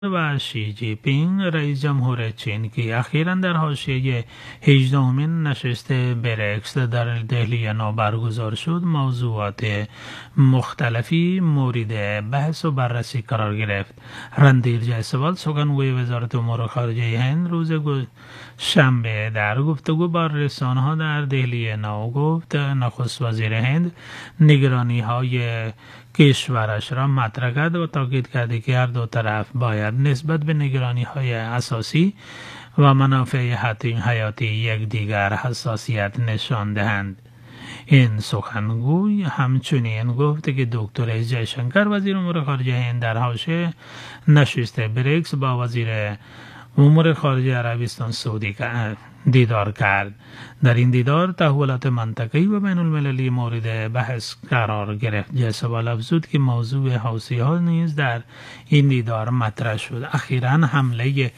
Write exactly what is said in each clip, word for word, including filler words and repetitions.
و شی جی پینگ رئیس جمهور چین که اخیراً در حاشیه هجدهمین نشست بریکس در دهلی نو برگزار شد موضوعات مختلفی مورد بحث و بررسی قرار گرفت. رندیر جیسوال سخنگوی وزارت امور خارجه هند روز شنبه در گفتگو با رسانه‌ها در دهلی نو گفت نخست وزیر هند نگرانی های کشورش را مطرح کرد و تاکید کرد که هر دو طرف باید نسبت به نگرانی های اساسی و منافع حیاتی یکدیگر حساسیت نشان دهند. این سخنگوی همچنین گفت که دکتر اس جیشنکر وزیر امور خارجه هند در حاشیه نشست بریکس با وزیر امور خارجه عربستان سعودی دیدار کرد. در این دیدار تحولات منطقه‌ای و بین المللی مورد بحث قرار گرفت. جیسوال افزود که موضوع حوثی‌ها نیز در این دیدار مطرح شد. اخیراً حمله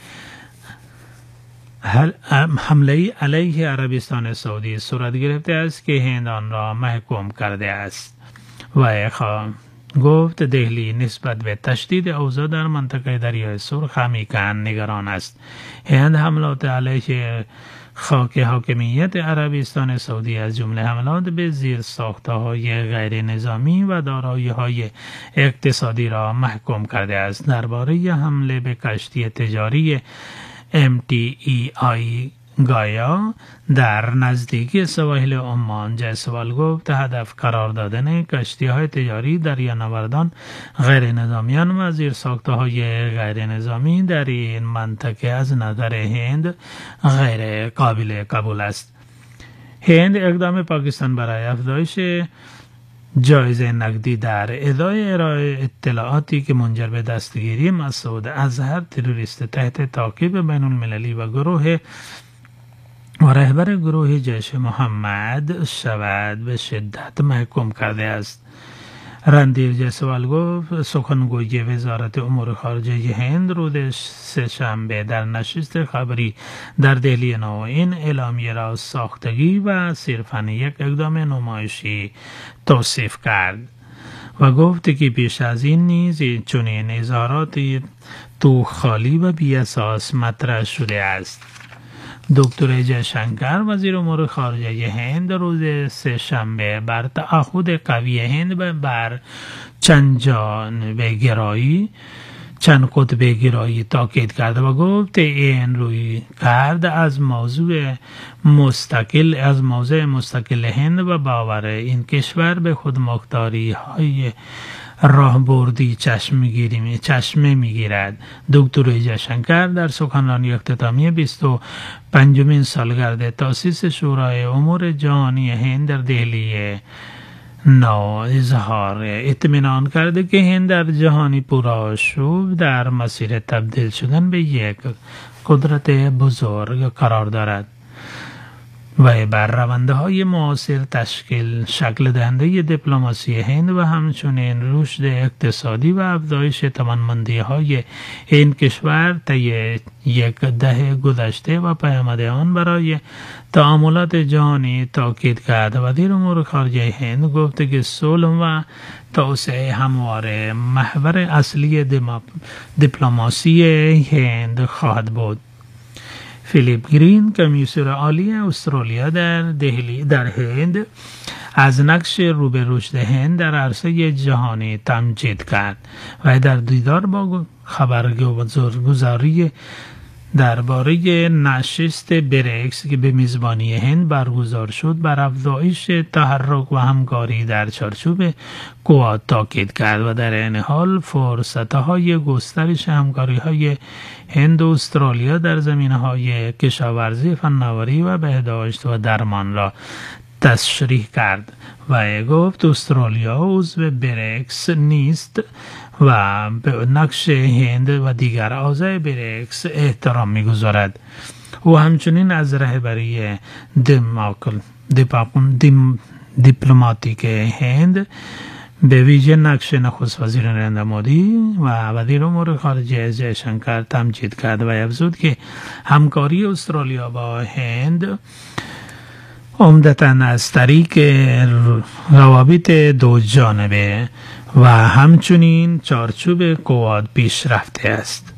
حمله علیه عربستان سعودی صورت گرفته است که هند آن را محکوم کرده است و گفت دهلی نسبت به تشدید اوضاع در منطقه دریای سرخ همیکن نگران است. هند حملات علیه خاک حاکمیت عربستان سعودی از جمله حملات به زیر ساختهای غیر نظامی و دارایی‌های اقتصادی را محکوم کرده است. درباره حمله به کشتی تجاری ام تی ای آی گایا در نزدیکی سواحل عمان جیسوال گفت هدف قرار دادن کشتی‌های تجاری دریانوردان غیر نظامیان و زیر ساختهای غیر نظامی در این منطقه از نظر هند غیر قابل قبول است. هند اقدام پاکستان برای افزایش جایزه نقدی در ادای ارائه اطلاعاتی که منجر به دستگیری مسعود اظهر تروریست تحت تعقیب بین المللی و گروه و رهبر گروه جیش محمد شود به شدت محکوم کرده است. رندیر جیسوال گفت سخنگوی وزارت امور خارجه هند روز سه‌شنبه در نشست خبری در دهلی نو این اعلامیه را ساختگی و صرفاً یک اقدام نمایشی توصیف کرد و گفت که پیش از این نیز چنین اظهاراتی تو خالی و بی اساس مطرح شده است. دکتر جیشنکر وزیر امور خارجه هند روز سه‌شنبه بر تعهد قوی هند بر چند جانبه گرایی چند قطب گرایی تاکید کرد و گفت این روی کرد از موضوع مستقل از موضوع مستقل هند و باور این کشور به خودمختاری های راهبردی چشمگیری چشمه میگیرد. دکتر جیشنکر در سخنرانی اختتامی بیست و پنجمین سالگرد تأسیس شورای امور جهانی هند در دهلی نو اظهار اطمینان کرده که هند در جهانی پرآشوب در مسیر تبدیل شدن به یک قدرت بزرگ قرار دارد و بر رونده های معاصر تشکیل شکل دهنده دیپلماسی هند و همچنین رشد اقتصادی و افزایش توانمندی های این کشور طی یک دهه گذشته و پیامد آن برای تعاملات جهانی تاکید کرد. وزیر امور خارجه هند گفت که صلح و توسعه همواره محور اصلی دیپلماسی هند خواهد بود. فیلیپ گرین کمیسر عالی استرالیا در دهلی در هند از نقش رو به رشد هند در عرصه جهانی تمجید کرد و در دیدار با خبرگزاری درباره نشست بریکس که به میزبانی هند برگزار شد بر افزایش تحرک و همکاری در چارچوب کواد تاکید کرد و در این حال فرصت‌های گسترش همکاری‌های هند و استرالیا در زمینه‌های کشاورزی، فناوری و بهداشت و درمان را تشریح کرد و گفت استرالیا عضو بریکس نیست و به نقش هند و دیگر اعضای بریکس احترام می‌گذارد. او همچنین از رهبری دیپلماتیک هند به ویژه نقش نخست وزیر نریندرا مودی و وزیر امور خارجه جیشنکر تمجید کرد و افزود که همکاری استرالیا با هند عمدتاً از طریق روابط دو جانبه و همچنین چارچوب کواد پیش رفته است.